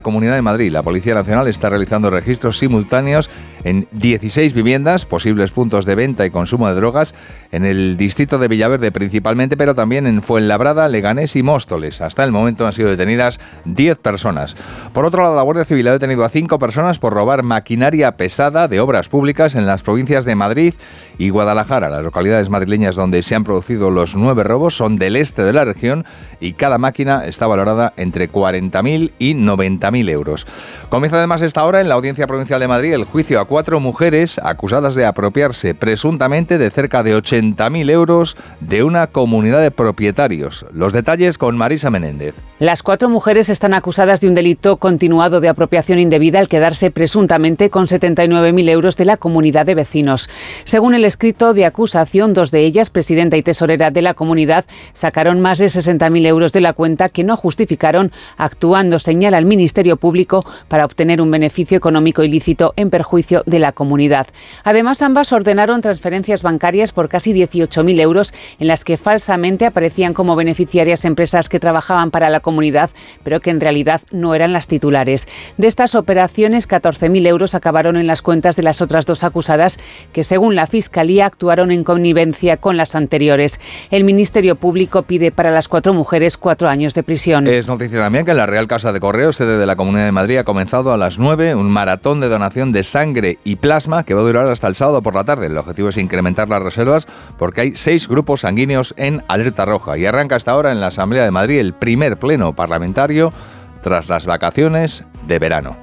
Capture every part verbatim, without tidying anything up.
Comunidad de Madrid. La Policía Nacional está realizando registros simultáneos en dieciséis viviendas, posibles puntos de venta y consumo de drogas, en el distrito de Villaverde principalmente, pero también en Fuenlabrada, Leganés y Móstoles. Hasta el momento han sido detenidas diez personas. Por otro lado, la Guardia Civil ha detenido a cinco personas por robar maquinaria pesada de obras públicas en las provincias de Madrid y Guadalajara. Las localidades madrileñas donde se han producido los nueve robos son del este de la región y cada máquina está valorada entre cuarenta mil y noventa mil euros. Comienza además esta hora en la Audiencia Provincial de Madrid el juicio a cuatro mujeres acusadas de apropiarse presuntamente de cerca de ochenta mil euros de una comunidad de propietarios. Los detalles con Marisa Menéndez. Las cuatro mujeres están acusadas de un delito continuado de apropiación indebida al quedarse presuntamente con setenta y nueve mil euros de la comunidad de vecinos. Según el escrito de acusación, dos de ellas, presidenta y tesorera de la comunidad, sacaron más de sesenta mil euros de la cuenta que no justificaron, actuando, señala el Ministerio Público, para obtener un beneficio económico ilícito en perjuicio de la comunidad. Además, ambas ordenaron transferencias bancarias por casi dieciocho mil euros en las que falsamente aparecían como beneficiarias empresas que trabajaban para la comunidad, pero que en realidad no eran las titulares. De estas operaciones, catorce mil euros acabaron en las cuentas de las otras dos acusadas, que según la Fiscalía actuaron en connivencia con las anteriores. El Ministerio Público pide para las cuatro mujeres cuatro años de prisión. Es noticia también que en la Real Casa de Correos, sede de la Comunidad de Madrid, ha comenzado a las nueve un maratón de donación de sangre y plasma que va a durar hasta el sábado por la tarde. El objetivo es incrementar las reservas porque hay seis grupos sanguíneos en alerta roja y arranca hasta ahora en la Asamblea de Madrid el primer pleno parlamentario tras las vacaciones de verano.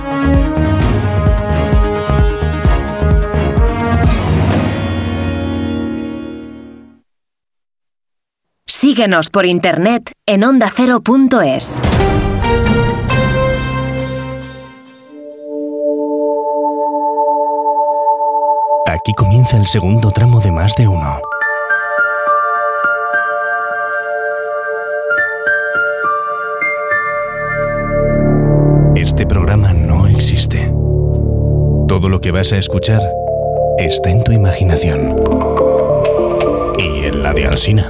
Síguenos por internet en onda cero punto es. Aquí comienza el segundo tramo de Más de Uno. Este programa no existe. Todo lo que vas a escuchar está en tu imaginación. Y en la de Alsina.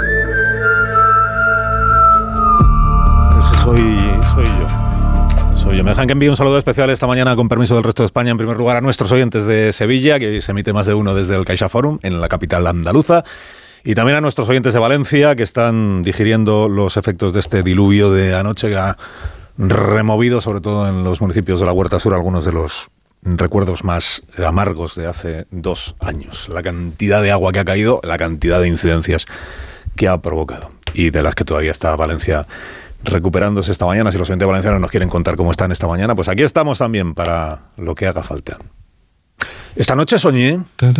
Ese soy, soy yo. Soy yo. Me dejan que envíe un saludo especial esta mañana, con permiso del resto de España, en primer lugar a nuestros oyentes de Sevilla, que hoy se emite Más de Uno desde el CaixaForum, en la capital andaluza, y también a nuestros oyentes de Valencia, que están digiriendo los efectos de este diluvio de anoche que ha removido, sobre todo en los municipios de la Huerta Sur, algunos de los recuerdos más amargos de hace dos años. La cantidad de agua que ha caído, la cantidad de incidencias que ha provocado, y de las que todavía está Valencia recuperándose esta mañana. Si los oyentes valencianos nos quieren contar cómo están esta mañana, pues aquí estamos también para lo que haga falta. Esta noche soñé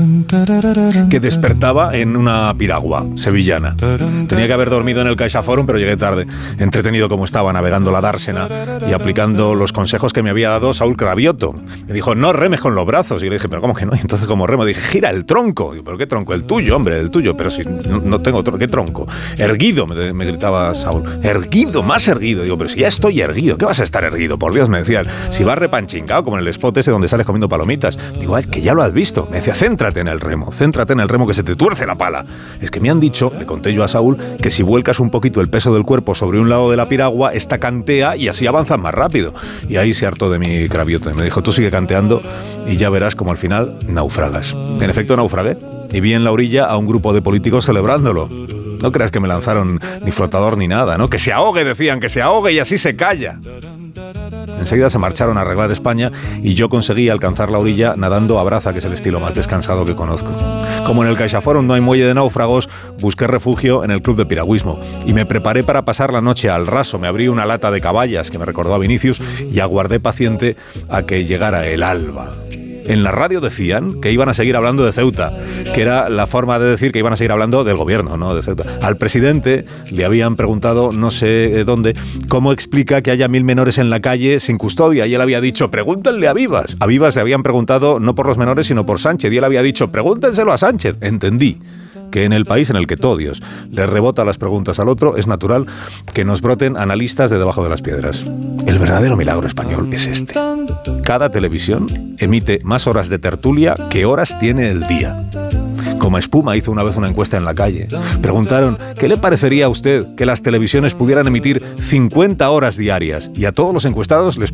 que despertaba en una piragua sevillana. Tenía que haber dormido en el CaixaForum, pero llegué tarde, entretenido como estaba, navegando la dársena y aplicando los consejos que me había dado Saúl Cravioto. Me dijo, no remes con los brazos. Y le dije, pero ¿cómo que no? Y entonces, ¿cómo remo? Dije, gira el tronco. Y, ¿pero qué tronco? El tuyo, hombre, el tuyo. Pero si no, no tengo tronco, ¿qué tronco? Erguido, me, me gritaba Saúl. Erguido, más erguido. Digo, pero si ya estoy erguido, ¿qué vas a estar erguido? Por Dios, me decían. Si vas repanchingado, como en el spot ese donde sales comiendo palomitas. Digo, es que ya lo has visto. Me decía, céntrate en el remo, céntrate en el remo, que se te tuerce la pala. Es que me han dicho, le conté yo a Saúl, que si vuelcas un poquito el peso del cuerpo sobre un lado de la piragua, esta cantea y así avanzas más rápido. Y ahí se hartó de mi Cravioto. Me dijo, tú sigue canteando y ya verás como al final naufragas. En efecto, naufragué y vi en la orilla a un grupo de políticos celebrándolo. No creas que me lanzaron ni flotador ni nada, ¿no? Que se ahogue, decían, que se ahogue y así se calla. Enseguida se marcharon a arreglar España y yo conseguí alcanzar la orilla nadando a braza, que es el estilo más descansado que conozco. Como en el CaixaForum no hay muelle de náufragos, busqué refugio en el club de piragüismo y me preparé para pasar la noche al raso. Me abrí una lata de caballas que me recordó a Vinicius y aguardé paciente a que llegara el alba. En la radio decían que iban a seguir hablando de Ceuta, que era la forma de decir que iban a seguir hablando del gobierno, no de Ceuta. Al presidente le habían preguntado, no sé dónde, cómo explica que haya mil menores en la calle sin custodia, y él había dicho, pregúntenle a Vivas. A Vivas le habían preguntado no por los menores, sino por Sánchez, y él había dicho, pregúntenselo a Sánchez. Entendí que en el país en el que todo Dios le rebota las preguntas al otro, es natural que nos broten analistas de debajo de las piedras. El verdadero milagro español es este. Cada televisión emite más horas de tertulia que horas tiene el día. Como Espuma hizo una vez una encuesta en la calle. Preguntaron, ¿qué le parecería a usted que las televisiones pudieran emitir cincuenta horas diarias? Y a todos los encuestados les